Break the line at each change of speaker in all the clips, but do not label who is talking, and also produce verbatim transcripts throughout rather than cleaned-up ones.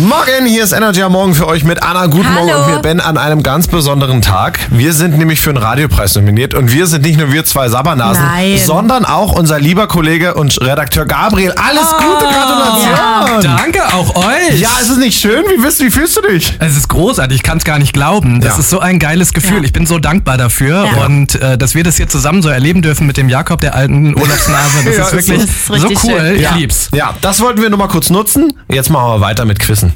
Morgen, hier ist Energy am Morgen für euch mit Anna. Guten
Hallo.
Morgen und wir Ben an einem ganz besonderen Tag. Wir sind nämlich für einen Radiopreis nominiert und wir sind nicht nur wir zwei Sabbernasen,
Nein.
sondern auch unser lieber Kollege und Redakteur Gabriel. Alles Gute, Gratulation!
Ja.
Danke, auch euch.
Ja, ist es nicht schön? Wie, bist, wie fühlst du dich?
Es ist großartig, ich kann es gar nicht glauben. Das
Ja.
ist so ein geiles Gefühl.
Ja.
Ich bin so dankbar dafür.
Ja.
Und äh, dass wir das hier zusammen so erleben dürfen mit dem Jakob, der alten Urlaubsnase, das
Ja,
ist
ist
wirklich
so. Das ist
so
richtig
cool.
schön.
Ich
ja.
lieb's.
Ja, das wollten wir nur mal kurz nutzen. Jetzt machen wir weiter mit Quizzen.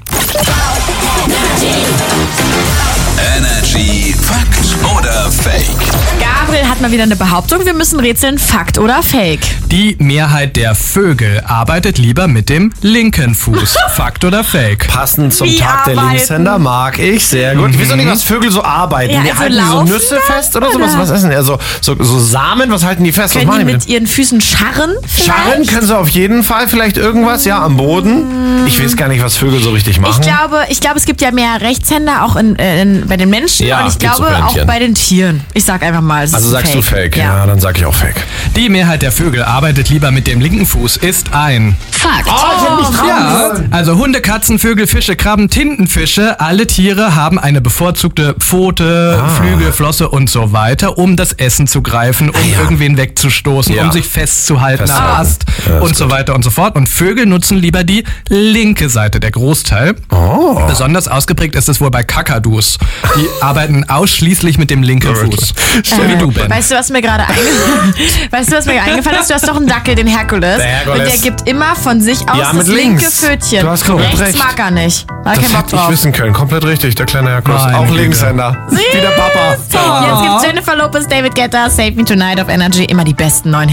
Energy Fakt oder Fake?
Gabriel hat mal wieder eine Behauptung. Wir müssen rätseln, Fakt oder Fake.
Die Mehrheit der Vögel arbeitet lieber mit dem linken Fuß. Fakt oder Fake?
Passend zum
Wie
Tag der
arbeiten?
Linkshänder mag ich. Sehr gut. Ich weiß auch nicht, was Vögel so arbeiten.
Ja,
die
also
halten die so
laufen
Nüsse
dann,
fest oder sowas?
oder?
Was essen die? Also so, so Samen, was halten die fest?
Können
was
die
machen die
mit ihren Füßen scharren?
Scharren
vielleicht?
können sie auf jeden Fall. Vielleicht irgendwas, ja, am Boden. Ich weiß gar nicht, was Vögel so richtig machen.
Ich glaube, ich glaube, es gibt ja mehr Rechtshänder auch in, äh, in, bei den Menschen
Ja,
und ich
gibt's
glaube
auch bei den
auch
Tieren.
bei den Tieren. Ich sag einfach mal, es
also
ist
sagst
Fake.
du Fake. Ja.
Ja.
dann sag ich auch Fake.
Die Mehrheit der Vögel arbeitet lieber mit dem linken Fuß, ist ein...
Fakt.
Ja, also Hunde, Katzen, Vögel, Fische, Krabben, Tintenfische, alle Tiere haben eine bevorzugte Pfote,
Ah.
Flügel, Flosse und so weiter, um das Essen zu greifen, um
ja.
irgendwen wegzustoßen,
Ja.
um sich festzuhalten am
Festhalten.
Ast
Ja, ist
und so weiter und so fort. Und Vögel nutzen lieber die linke Seite, der Großteil.
Oh.
Besonders ausgeprägt ist es wohl bei Kakadus. Die arbeiten ausschließlich mit dem linken Fuß. So wie du, Ben.
Weißt du, was mir gerade einge- weißt du, was mir eingefallen ist? Du hast doch einen Dackel, den Herkules.
Der Herkules.
Und der gibt immer von sich aus
Ja, mit
das linke
links.
Pfötchen.
Du hast komplett
Rechts
recht.
mag er nicht. Da hat
Das
keinen Bock
hätte ich
drauf.
wissen können. Komplett richtig, der kleine Herkules.
Meine
Auch
Güte.
Linkshänder. Wie der Papa.
Jetzt gibt's Jennifer Lopez, David Guetta, Save Me Tonight auf Energy. Immer die besten neuen Hits.